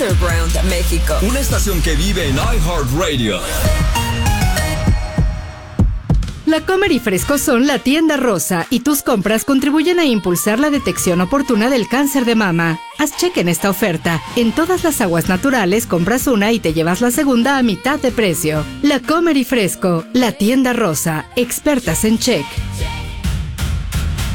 Underground México. Una estación que vive en iHeartRadio. La Comer y Fresco son la tienda rosa y tus compras contribuyen a impulsar la detección oportuna del cáncer de mama. Haz cheque en esta oferta. En todas las aguas naturales compras una y te llevas la segunda a mitad de precio. La Comer y Fresco, la tienda rosa, expertas en check.